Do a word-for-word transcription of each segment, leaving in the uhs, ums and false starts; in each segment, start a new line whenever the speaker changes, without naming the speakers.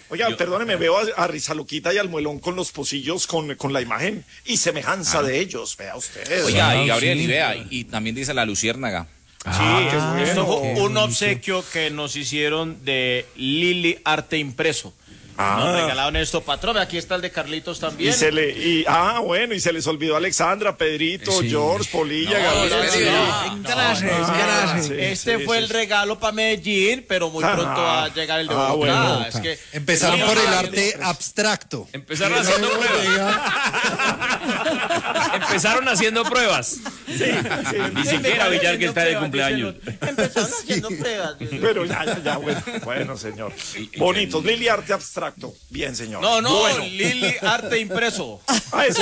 Oiga,
Yo-
perdóneme, veo a, a Rizaloquita y al Muelón con los pocillos con, con la imagen y semejanza de ellos, vea usted.
Oiga, y
Ah,
Gabriel,
sí.
y vea, y, y también dice la luciérnaga.
Sí, qué bueno.
Esto fue
qué
un
bonito.
obsequio que nos hicieron de Lili Arte Impreso.
Ah.
Nos regalaron esto, patrón. Aquí está el de Carlitos
Y
también.
se le, y, ah, bueno, y se les olvidó a Alexandra, Pedrito,
Sí.
George, Polilla,
No,
Gabriel.
no,
Sí.
no, no.
Gracias,
Ah,
gracias.
sí,
Este
sí,
fue
sí,
el
sí.
regalo para Medellín, pero muy
Ah.
pronto va a llegar el de
Ah,
Bogotá.
bueno.
Es que
Empezaron
Sí,
por el
no,
arte abstracto.
Empezaron haciendo pruebas. Empezaron haciendo pruebas. Ni siquiera Villar, que está de cumpleaños.
Empezaron haciendo pruebas.
Pero ya, ya, ya, bueno, bueno, señor. Bonitos, Lili Arte Abstracto. Bien, señor.
No, no,
Bueno.
Lili Arte Impreso.
Ah, eso.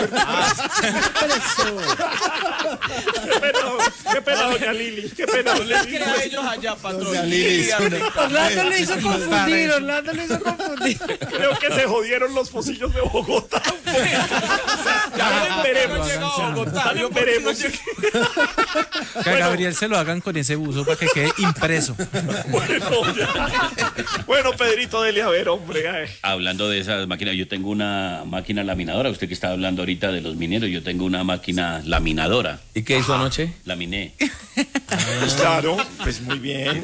Qué pena, qué pena, doña Lili. Qué pena,
No
doña
les
Lili.
crea a ellos allá, patrón.
Doña Lili es
Arte
una-
Impreso.
Orlando le hizo confundir, Orlando le hizo confundir.
Creo que se jodieron los pocillos de Bogotá. Ya veremos.
llegado a Bogotá,
Ya
yo por qué no
veremos.
Que a Gabriel se lo hagan con ese buzo para que quede impreso.
Bueno, ya. Bueno, Pedrito, dele a ver, hombre. ay.
Hablando de esas máquinas, yo tengo una máquina laminadora. Usted que está hablando ahorita de los mineros, yo tengo una máquina laminadora.
¿Y qué hizo anoche?
Laminé.
Pues claro, pues muy bien.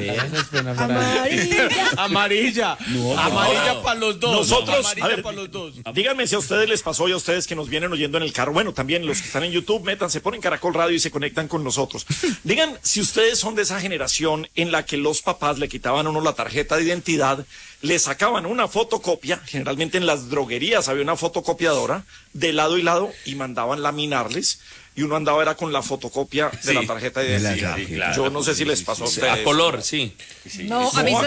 Amarilla. Amarilla para los dos.
Nosotros,
Amarilla
a ver,
para los dos.
Díganme si a ustedes les pasó y a ustedes que nos vienen oyendo en el carro. Bueno, también los que están en YouTube, métanse, ponen Caracol Radio y se conectan con nosotros. Digan si ustedes son de esa generación en la que los papás le quitaban a uno la tarjeta de identidad, le sacaban una fotocopia, generalmente en las droguerías había una fotocopiadora, de lado y lado, y mandaban laminarles. Y uno andaba era con la fotocopia de
Sí.
la tarjeta de
De la
identidad.
tarjeta.
Yo no sé si les pasó a ustedes.
A color, sí.
No, a mí